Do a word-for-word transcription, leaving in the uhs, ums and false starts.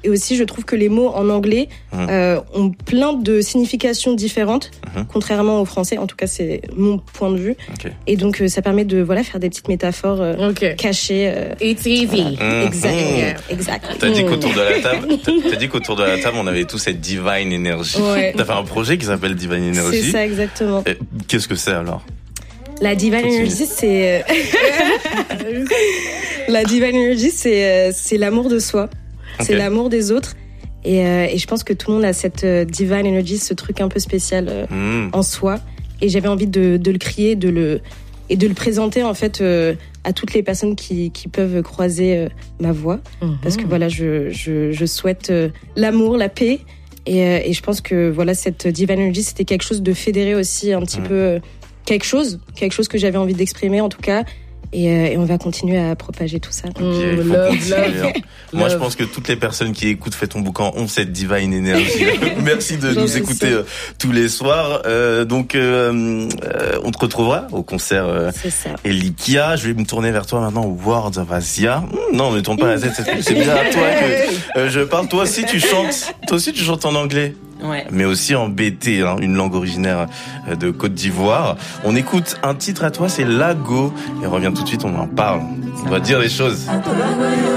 Et aussi, je trouve que les mots en anglais mmh. euh, ont plein de significations différentes, mmh. contrairement au français. En tout cas, c'est mon point de vue. Okay. Et donc, euh, ça permet de voilà faire des petites métaphores euh, okay. cachées. Euh, It's easy. Voilà. Mmh. Exact. Mmh. Exact. T'as dit qu'autour de la table, t'as, t'as dit qu'autour de la table, on avait tous cette divine energy. Ouais. T'as fait un projet qui s'appelle Divine Energy. C'est ça, exactement. Et qu'est-ce que c'est alors? La Divine Energy, c'est la Divine Energy, c'est c'est l'amour de soi. Okay. C'est l'amour des autres. Et, euh, et je pense que tout le monde a cette euh, Divine Energy, ce truc un peu spécial euh, mmh. en soi. Et j'avais envie de, de le crier, de le, et de le présenter en fait euh, à toutes les personnes qui, qui peuvent croiser euh, ma voix. Mmh. Parce que voilà, je, je, je souhaite euh, l'amour, la paix. Et, euh, et je pense que voilà, cette Divine Energy, c'était quelque chose de fédéré aussi, un petit mmh. peu euh, quelque chose, quelque chose que j'avais envie d'exprimer en tout cas. Et, euh, et on va continuer à propager tout ça. Okay, mmh, love, love. Moi, je pense que toutes les personnes qui écoutent Fais ton boucan ont cette divine énergie. Merci de nous écouter euh, tous les soirs. Euh, donc, euh, euh, on te retrouvera au concert euh, Elikia. Je vais me tourner vers toi maintenant. Words of Asia. Mmh, non, ne tourne pas la tête. C'est bien à toi que euh, je parle. Toi aussi, tu chantes. Toi aussi, tu chantes en anglais. Ouais. Mais aussi en B T, hein, une langue originaire de Côte d'Ivoire. On écoute un titre à toi, c'est Lago. Et on revient tout de suite, on en parle. On va dire les choses.